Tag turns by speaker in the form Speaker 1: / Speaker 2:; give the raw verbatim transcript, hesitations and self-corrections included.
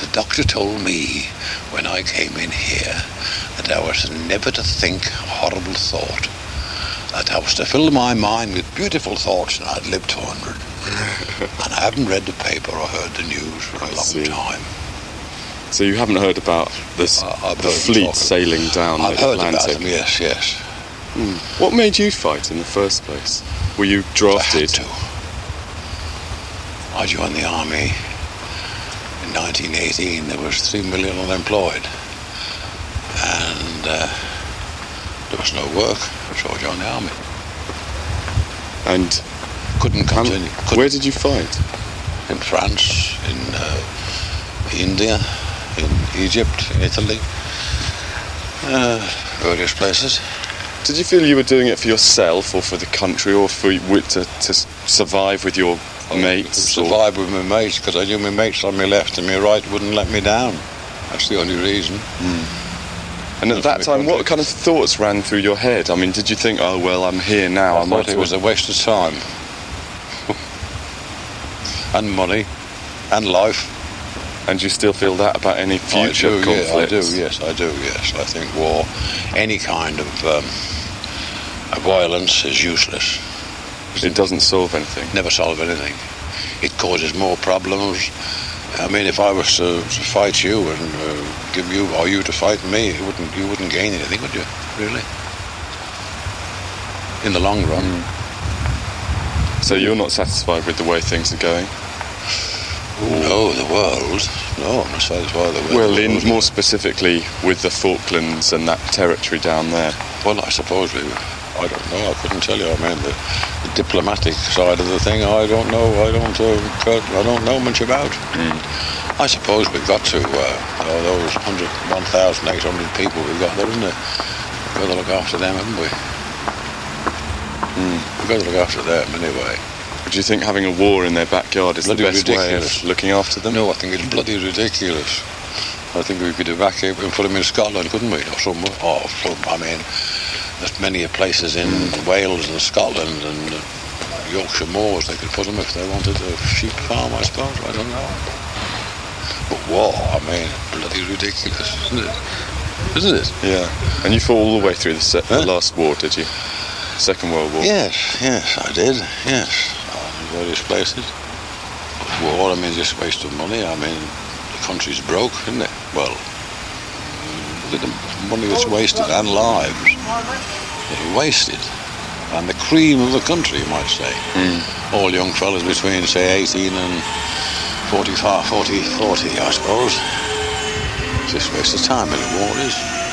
Speaker 1: doctor told me when I came in here that I was never to think a horrible thought, that I was to fill my mind with beautiful thoughts, and I'd lived two hundred. And I haven't read the paper or heard the news for a
Speaker 2: I
Speaker 1: long
Speaker 2: see.
Speaker 1: time.
Speaker 2: So you haven't heard about this
Speaker 1: Uh, I've
Speaker 2: the
Speaker 1: heard
Speaker 2: fleet
Speaker 1: talk-
Speaker 2: sailing down
Speaker 1: I've
Speaker 2: the
Speaker 1: heard
Speaker 2: Atlantic?
Speaker 1: about them, yes, yes.
Speaker 2: Hmm. What made you fight in the first place? Were you
Speaker 1: I had
Speaker 2: drafted?
Speaker 1: to. I joined the army in nineteen eighteen. There was three million unemployed, and uh, there was no work, so I joined the army.
Speaker 2: And
Speaker 1: Couldn't
Speaker 2: um,
Speaker 1: continue. Couldn't.
Speaker 2: where did you fight?
Speaker 1: In France, in uh, India, in Egypt, in Italy, uh, various places.
Speaker 2: Did you feel you were doing it for yourself or for the country or for wi- to, to s- survive with your mates? or-
Speaker 1: Survived with my mates because I knew my mates on my left and my right wouldn't let me down. That's the only reason.
Speaker 2: And at that time, what kind of thoughts ran through your head? I mean, did you think, oh, well, I'm here now.
Speaker 1: I
Speaker 2: I'm
Speaker 1: thought
Speaker 2: off
Speaker 1: it was
Speaker 2: to...
Speaker 1: a waste of time. And money. And life.
Speaker 2: And you still feel that about any future
Speaker 1: I do,
Speaker 2: conflicts?
Speaker 1: yeah, I do, yes, I do, yes. I think war, any kind of um, of violence is useless.
Speaker 2: It doesn't solve anything.
Speaker 1: Never solve anything. It causes more problems. I mean, if I was to, to fight you and uh, give you, or you to fight me, you wouldn't, you wouldn't gain anything, would you? Really? In the long run.
Speaker 2: Mm. So you're not satisfied with the way things are going?
Speaker 1: No, the world. No, I'm not satisfied with the
Speaker 2: Well,
Speaker 1: world.
Speaker 2: in, more specifically with the Falklands and that territory down there.
Speaker 1: Well, I suppose we. I don't know. I couldn't tell you. I mean, the, the diplomatic side of the thing, I don't know. I don't. Uh, I don't know much about.
Speaker 2: Mm.
Speaker 1: I suppose we've got to. Uh, oh, those hundred, one thousand eight hundred people we've got there, isn't it? We've got to look after them, haven't we?
Speaker 2: Mm.
Speaker 1: We've got to look after them anyway.
Speaker 2: Do you think having a war in their backyard is
Speaker 1: Bloody
Speaker 2: the best
Speaker 1: ridiculous.
Speaker 2: way of looking after them?
Speaker 1: No, I think it's bloody ridiculous. I think we could evacuate and put them in Scotland, couldn't we? Or somewhere. Or some, I mean, there's many places in Wales and Scotland and uh, Yorkshire Moors they could put them if they wanted a sheep farm, I suppose. I don't know. But war, I mean, bloody ridiculous, isn't it? Isn't it?
Speaker 2: Yeah. And you fought all the way through the, se-
Speaker 1: Huh?
Speaker 2: the last war, did you? Second World War?
Speaker 1: Yes, yes, I did. Yes, in various places. But war, I mean, just a waste of money. I mean, the country's broke, isn't it? Well, look at the money that's wasted and lives. They're wasted. And the cream of the country, you might say.
Speaker 2: Mm.
Speaker 1: All young fellas between, say, eighteen and forty-five, forty, forty, I suppose. It's just a waste of time, and war is.